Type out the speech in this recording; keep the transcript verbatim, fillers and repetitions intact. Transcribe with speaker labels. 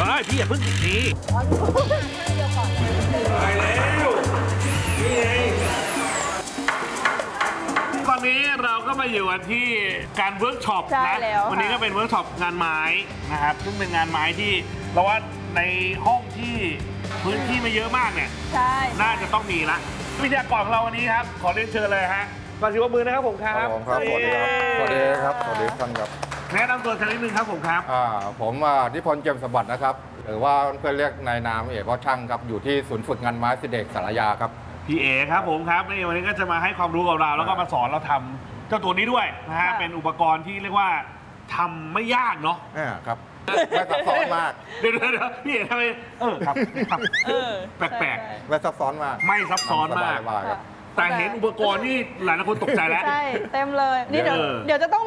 Speaker 1: เฮ้ยพี่อย่าเพิ่งนี่
Speaker 2: อ๋อนี่คุณทานท่าเดียวก่อนเลย
Speaker 1: ไปแล้วนี่ไงตอนนี้เราก็มาอยู่กันที่การเวิร์กช็อปนะวันนี้ก็เป็นเวิร์กช็อปงานไม้นะครับซึ่งเป็นงานไม้ที่เราว่าในห้องที่พื้นที่ไม่เยอะมากเนี่ย
Speaker 2: ใช่
Speaker 1: น่าจะต้องมีละวิทยากรของเราวันนี้ครับขอเรียนเชิญเลยฮะก่อนสิว่ามือนะครับผมครับ
Speaker 3: ผมครับ สวัสดีครับ สวัสดีครับ สวัสดีท่านครับ
Speaker 1: แนะนำตัวกันนิดนึงครับผมครับ
Speaker 3: อ่าผมอ่านิพนธ์เจียมสมบัตินะครับ หรือว่าเพื่อนเรียกในนามเอกว่าช่างครับ อยู่ที่ศูนย์ฝึกงานไม้สิเด็กสารยาครับ
Speaker 1: พี่เอครับผมครับนี่วันนี้ก็จะมาให้ความรู้กับเราแล้วก็มาสอนเราทำเจ้าตัวนี้ด้วยนะฮะเป็นอุปกรณ์ที่เรียกว่าทำไม่ยากเนาะ
Speaker 3: อ่าครับ ไม่ซับซ้อนมาก
Speaker 1: เดี๋ยวเดี๋ยวเดี๋ยวพี่เอ๋ทำไมเออครับครับ
Speaker 2: เออ
Speaker 1: แปลก
Speaker 3: ไม่ซับซ้อนมาก
Speaker 1: ไม่ซับซ้อนมาก
Speaker 3: สบายๆครับ
Speaker 1: แต่เห็นอุปกรณ์นี่หลายคนตกใจแล้ว
Speaker 2: ใช่เต็มเลยนี่เดี๋ยว
Speaker 1: เออ
Speaker 2: เดี๋ยวจะต้อง